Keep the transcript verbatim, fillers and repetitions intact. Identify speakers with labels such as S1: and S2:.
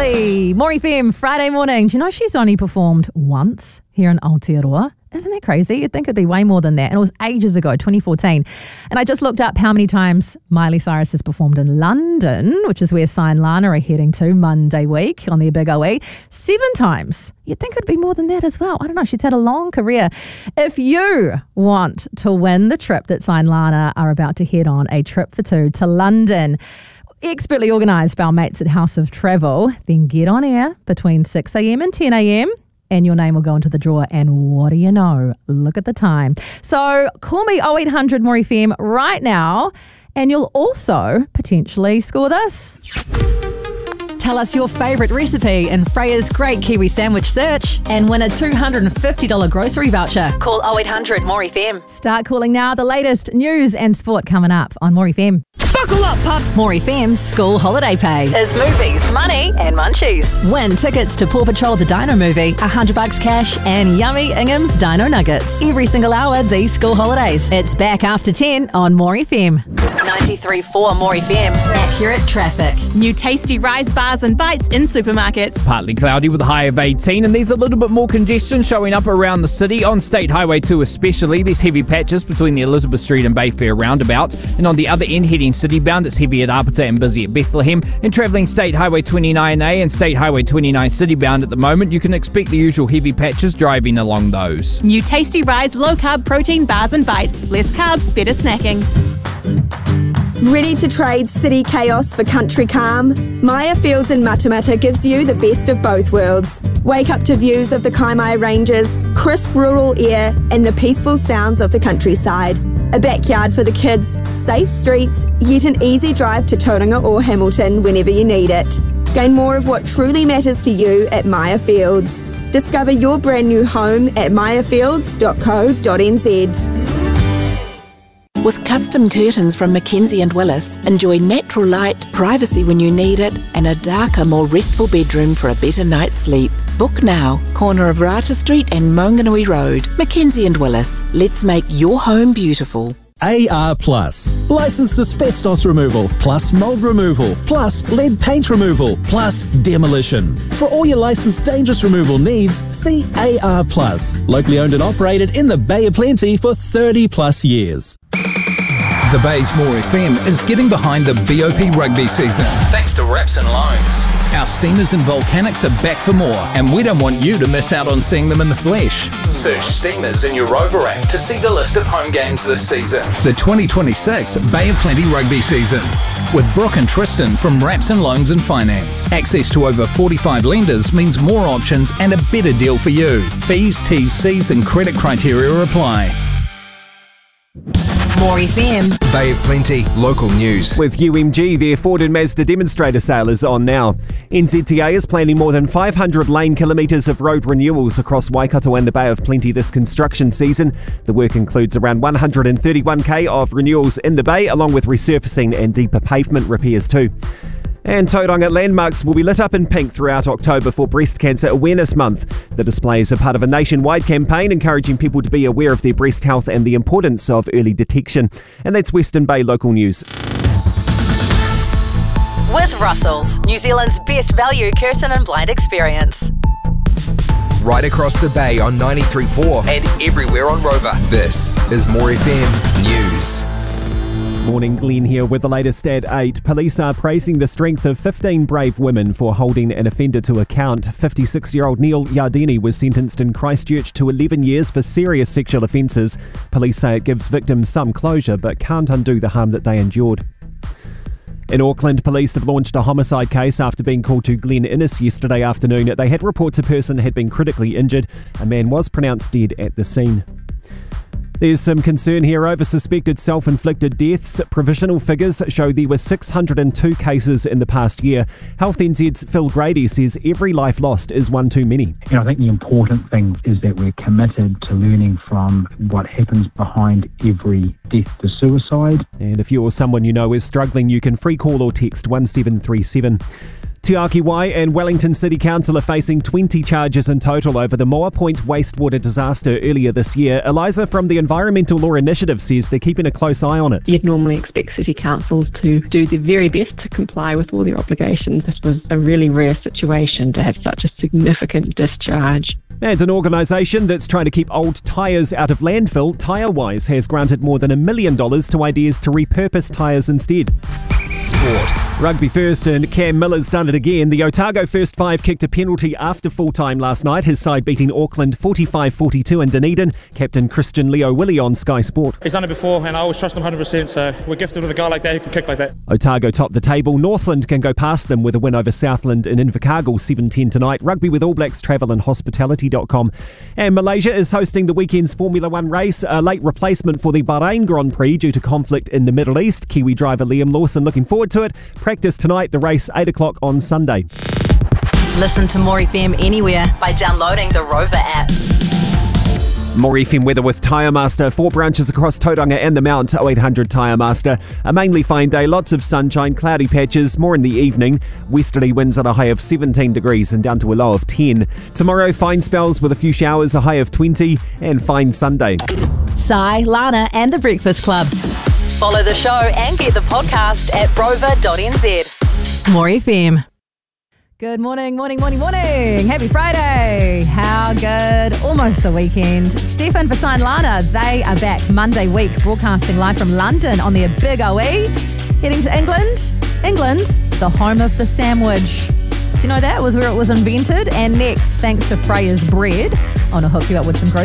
S1: Kelly, More F M, Friday morning. Do you know she's only performed once here in Aotearoa? Isn't that crazy? You'd think it'd be way more than that. And it was ages ago, twenty fourteen. And I just looked up how many times Miley Cyrus has performed in London, which is where Sign Lana are heading to Monday week on their big O E. Seven times. You'd think it'd be more than that as well. I don't know. She's had a long career. If you want to win the trip that Sign Lana are about to head on, a trip for two to London, expertly organised by our mates at House of Travel, then get on air between six a.m. and ten a.m. and your name will go into the draw. And what do you know? Look at the time. So call me oh eight hundred more F M right now and you'll also potentially score this. Tell us your favourite recipe in Freya's Great Kiwi Sandwich Search and win a two hundred fifty dollars grocery voucher. Call oh eight hundred more F M. Start calling now. The latest news and sport coming up on More F M. Buckle up, pups! More F M's School Holiday Pay is movies, money and munchies. Win tickets to Paw Patrol the Dino movie, one hundred bucks cash and yummy Ingham's Dino Nuggets. Every single hour these school holidays. It's back after ten on More F M. ninety-three point four More F M. Accurate traffic.
S2: New tasty Rise bars and bites in supermarkets.
S3: Partly cloudy with a high of eighteen, and there's a little bit more congestion showing up around the city. On State Highway two especially, there's heavy patches between the Elizabeth Street and Bayfair roundabout. And on the other end, heading city-bound, it's heavy at Apata and busy at Bethlehem. And travelling State Highway twenty-nine A and State Highway twenty-nine city-bound at the moment, you can expect the usual heavy patches driving along those.
S2: New tasty Rise low-carb protein bars and bites. Less carbs, better snacking.
S4: Ready to trade city chaos for country calm? Maya Fields in Matamata gives you the best of both worlds. Wake up to views of the Kaimai Ranges, crisp rural air and the peaceful sounds of the countryside. A backyard for the kids, safe streets, yet an easy drive to Tauranga or Hamilton whenever you need it. Gain more of what truly matters to you at Maya Fields. Discover your brand new home at maya fields dot co dot n z.
S5: With custom curtains from Mackenzie and Willis, enjoy natural light, privacy when you need it, and a darker, more restful bedroom for a better night's sleep. Book now, corner of Rata Street and Maunganui Road. Mackenzie and Willis, let's make your home beautiful.
S6: A R Plus. Licensed asbestos removal, plus mould removal, plus lead paint removal, plus demolition. For all your licensed dangerous removal needs, see A R Plus. Locally owned and operated in the Bay of Plenty for thirty plus years.
S7: The Bay's More F M is getting behind the B O P rugby season, thanks to Raps and Loans. Our Steamers and Volcanics are back for more, and we don't want you to miss out on seeing them in the flesh. Search Steamers in your Rover app to see the list of home games this season. The twenty twenty-six Bay of Plenty rugby season. With Brooke and Tristan from Raps and Loans and Finance. Access to over forty-five lenders means more options and a better deal for you. Fees, T's, C's and credit criteria apply.
S1: More F M.
S8: Bay of Plenty, local news.
S9: With U M G, their Ford and Mazda demonstrator sale is on now. N Z T A is planning more than five hundred lane kilometres of road renewals across Waikato and the Bay of Plenty this construction season. The work includes around one hundred thirty-one k of renewals in the Bay, along with resurfacing and deeper pavement repairs too. And Tauranga landmarks will be lit up in pink throughout October for Breast Cancer Awareness Month. The displays are part of a nationwide campaign encouraging people to be aware of their breast health and the importance of early detection. And that's Western Bay local news.
S1: With Russell's, New Zealand's best value curtain and blind experience.
S8: Right across the Bay on ninety-three point four and everywhere on Rover. This is More F M News.
S9: Morning, Glenn here with the latest at eight. Police are praising the strength of fifteen brave women for holding an offender to account. fifty-six-year-old Neil Yardeni was sentenced in Christchurch to eleven years for serious sexual offences. Police say it gives victims some closure but can't undo the harm that they endured. In Auckland, police have launched a homicide case after being called to Glen Innes yesterday afternoon. They had reports a person had been critically injured. A man was pronounced dead at the scene. There's some concern here over suspected self-inflicted deaths. Provisional figures show there were six hundred two cases in the past year. Health N Z's Phil Grady says every life lost is one too many.
S10: You know, I think the important thing is that we're committed to learning from what happens behind every death to suicide.
S9: And if you or someone you know is struggling, you can free call or text one seven three seven. Te Aki Wai and Wellington City Council are facing twenty charges in total over the Moa Point wastewater disaster earlier this year. Eliza from the Environmental Law Initiative says they're keeping a close eye on it.
S11: You'd normally expect city councils to do their very best to comply with all their obligations. This was a really rare situation to have such a significant discharge.
S9: And an organisation that's trying to keep old tyres out of landfill, TyreWise, has granted more than a million dollars to ideas to repurpose tyres instead.
S8: Sport.
S9: Rugby first, and Cam Miller's done it again. The Otago first five kicked a penalty after full-time last night, his side beating Auckland forty-five forty-two in Dunedin. Captain Christian Leo Willie on Sky Sport.
S12: He's done it before and I always trust him one hundred percent, so we're gifted with a guy like that who can kick like that.
S9: Otago top the table. Northland can go past them with a win over Southland in Invercargill seven ten tonight. Rugby with All Blacks travel and hospitality dot com. And Malaysia is hosting the weekend's Formula One race, a late replacement for the Bahrain Grand Prix due to conflict in the Middle East. Kiwi driver Liam Lawson looking forward to it. Practice tonight, the race eight o'clock on Sunday.
S13: Listen to More F M anywhere by downloading the Rover app.
S9: More F M weather with Tyre Master. Four branches across Tauranga and the Mount. oh eight hundred Tyre Master. A mainly fine day, lots of sunshine, cloudy patches, more in the evening. Westerly winds at a high of seventeen degrees and down to a low of ten. Tomorrow, fine spells with a few showers, a high of twenty, and fine Sunday.
S13: Sai, Lana and The Breakfast Club. Follow the show and get the podcast at rover dot n z. More F M.
S1: Good morning, morning, morning, morning. Happy Friday. How good. Almost the weekend. Stefan, Vasai and Lana, they are back Monday week broadcasting live from London on their big O E. Heading to England. England, the home of the sandwich. Do you know that was where it was invented? And next, thanks to Freya's Bread, I want to hook you up with some groceries.